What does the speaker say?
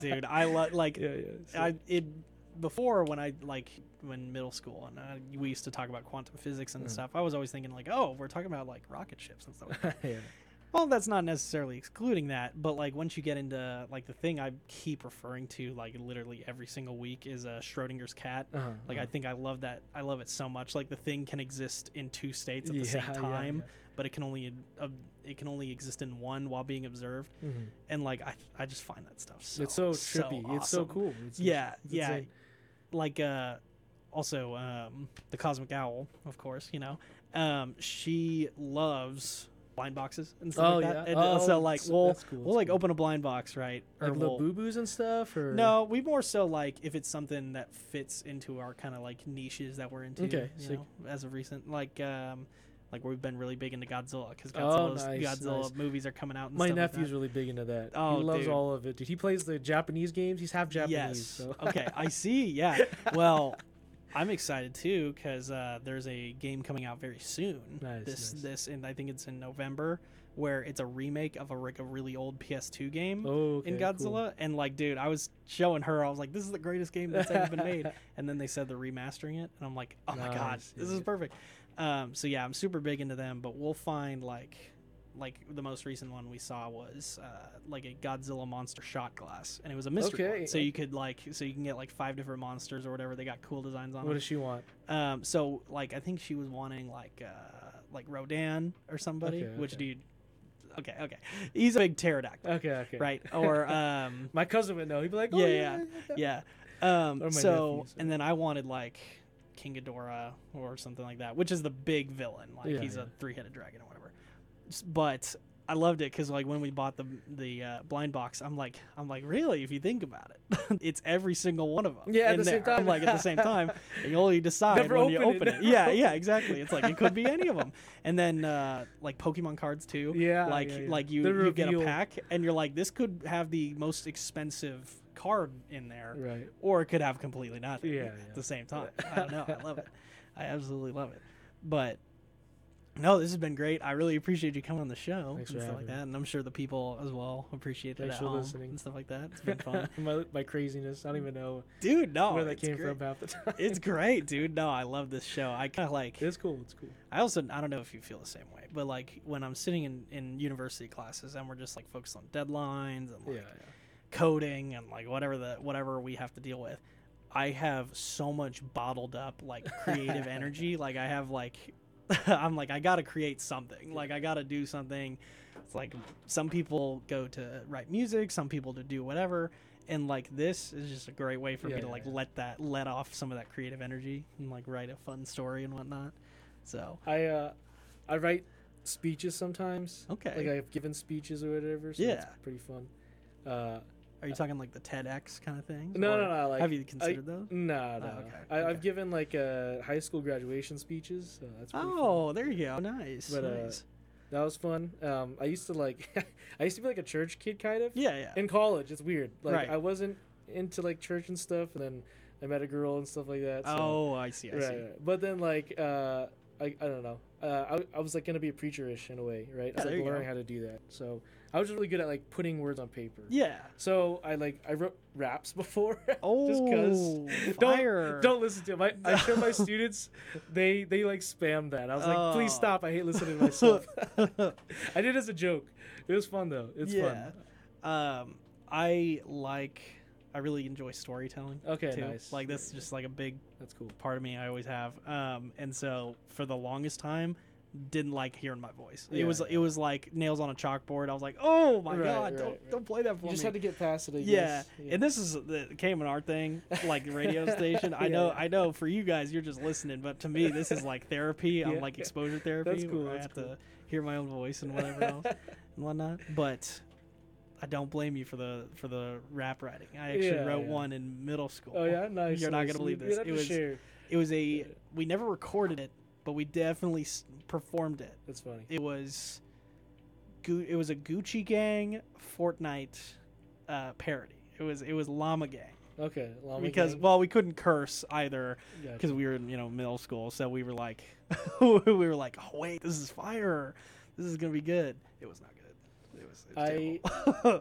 dude. I love like Yeah, yeah. I it before when I like when middle school and we used to talk about quantum physics and stuff. I was always thinking like, oh, we're talking about like rocket ships and stuff like that. Yeah. Well, that's not necessarily excluding that, but like once you get into like the thing I keep referring to like literally every single week is Schrodinger's cat. Like I think I love that. I love it so much. Like the thing can exist in two states at the same time, but it can only exist in one while being observed. And like I just find that stuff so It's so trippy. awesome. It's so cool. It's Yeah. insane. Like also the Cosmic Owl, of course, you know. She loves blind boxes and stuff like that. And so like we'll like open a blind box, right? Like or little boo-boos and stuff, or no, we more so like if it's something that fits into our kind of like niches that we're into. Okay, you sick. know, as of recent, like we've been really big into Godzilla because nice, Godzilla nice. movies are coming out. And My stuff nephew's like that. really big into that. Oh, he loves dude. all of it, dude. He plays the Japanese games. He's half Japanese. Yes. So. Okay, I see. Yeah. Well, I'm excited too because there's a game coming out very soon. Nice. And I think it's in November, where it's a remake of a really old PS2 game in Okay, Godzilla. cool. And like, dude, I was showing her. I was like, this is the greatest game that's ever been made. And then they said they're remastering it, and I'm like, oh my god, Nice, this yeah. is perfect. So yeah, I'm super big into them. But we'll find like the most recent one we saw was like a Godzilla monster shot glass, and it was a mystery Okay. one. So you could you can get like 5 different monsters or whatever. They got cool designs on What them. does she want? So like I think she was wanting like Rodan or somebody, Okay, which okay. dude. Okay, he's a big pterodactyl, Okay. right? Or My cousin would know. He'd be like, oh, yeah. my So nephews, and then I wanted like King Ghidorah or something like that, which is the big villain. Like he's a 3-headed dragon or whatever. But I loved it because like when we bought the blind box, I'm like really, if you think about it, it's every single one of them. Yeah, at in the same there. time. I'm like at the same time, and you only decide Never when you open open it. it. Yeah, exactly. It's like it could be any of them. And then like Pokemon cards too. Yeah, like yeah. like The you get a reveal. pack, and you're like, this could have the most expensive card in there, Right. or it could have completely nothing Yeah, at yeah. the same time. I don't know. I love it. I absolutely love it. But no, this has been great. I really appreciate you coming on the show Thanks and for stuff like having me. that. And I'm sure the people as well appreciate it Thanks at for home listening. and stuff like that. It's been fun. my craziness. I don't even know Dude, no. where that it's came great. from half the time. It's great, dude. No, I love this show. I kind of like It's cool. It's cool. I don't know if you feel the same way, but like when I'm sitting in university classes and we're just like focused on deadlines and like Yeah. coding and like whatever we have to deal with, I have so much bottled up like creative energy. Like I have like I'm like I gotta create something. Like I gotta do something. It's like some people go to write music, some people to do whatever, and like this is just a great way for me to like let off some of that creative energy and like write a fun story and whatnot. So I write speeches sometimes. Okay. Like I've given speeches or whatever. So Yeah. it's pretty fun. are you talking like the TEDx kind of thing? No. Like, have you considered those? No. okay, I've given like high school graduation speeches. So that's pretty fun. Oh, there you go. Nice. But, nice. That was fun. I used to I used to be like a church kid kind of. Yeah. In college, it's weird. Like Right. I wasn't into like church and stuff, and then I met a girl and stuff like that. So, Oh, I see. I see. right. But then like I don't know. I was like gonna be a preacher-ish in a way, right? I was there like you go. learning how to do that. So I was just really good at like putting words on paper. Yeah. So I wrote raps before. Oh, just cause. fire. Don't listen to them. I show my students. They like spam that. I was like, please Oh. stop. I hate listening to myself. I did it as a joke. It was fun though. It's yeah. I really enjoy storytelling. Okay, too. nice. Like that's just like a big That's cool. part of me. I always have. And so for the longest time, didn't like hearing my voice. Yeah, It was like nails on a chalkboard. I was like, oh my Right, god, right. don't play that for You me. just had to get past it. I Yeah. guess. And this is the Cayman Art thing, like the radio station. I Yeah. know for you guys you're just listening, but to me this is like therapy. I'm Yeah. like exposure therapy. That's cool, Where I that's have cool. to hear my own voice and whatever else and whatnot. But I don't blame you for the rap writing. I actually Yeah, wrote yeah. one in middle school. Oh yeah, nice. You're not nice. gonna believe You this. have It to was share. it was we never recorded it, but we definitely performed it. That's funny. It was a Gucci Gang Fortnite parody. It was Llama Gang. Okay. Llama Because Gang. well, we couldn't curse either Gotcha. because we were in middle school, so we were like oh wait, this is fire, this is gonna be good. It was not good. It was I terrible.